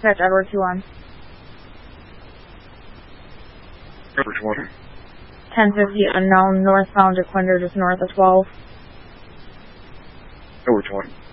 Dispatch Edward 2-1. Edward 20. 1050 unknown northbound to Quinder, just north of 12. Edward 20.